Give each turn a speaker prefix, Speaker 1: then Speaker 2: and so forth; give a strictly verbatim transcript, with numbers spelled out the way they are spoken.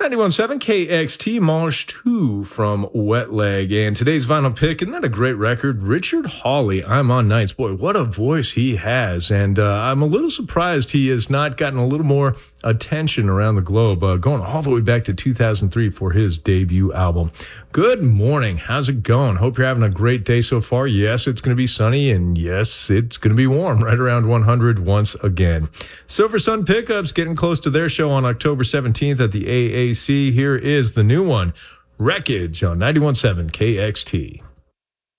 Speaker 1: ninety-one point seven K X T, Marsh two from Wet Leg. And today's vinyl pick, isn't that a great record? Richard Hawley, I'm on Nights. Boy, what a voice he has. And uh, I'm a little surprised he has not gotten a little more attention around the globe, uh, going all the way back to two thousand three for his debut album. Good morning. How's it going? Hope you're having a great day so far. Yes, it's going to be sunny, and yes, it's going to be warm, right around one hundred once again. Silver Sun Pickups getting close to their show on October seventeenth at the A A C. Here is the new one, Wreckage, on ninety-one point seven K X T.